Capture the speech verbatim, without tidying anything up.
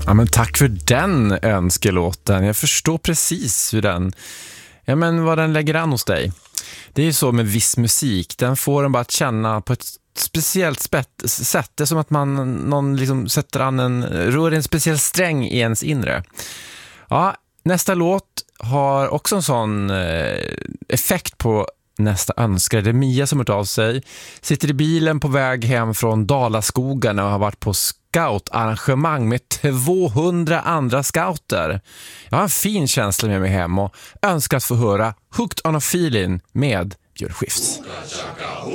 Ja, men tack för den önskelåten. Jag förstår precis hur den, ja, men vad den lägger an hos dig. Det är ju så med viss musik. Den får en bara att känna på ett speciellt spett, sätt. Det är som att man någon liksom sätter an en, rör en speciell sträng i ens inre. Ja, nästa låt har också en sån eh, effekt på nästa önskare. Det är Mia som har hört av sig. Sitter i bilen på väg hem från Dalaskogarna och har varit på scoutarrangemang med tvåhundra andra scouter. Jag har en fin känsla med mig hem och önskar att få höra Hooked on a Feeling med Björn Skifs.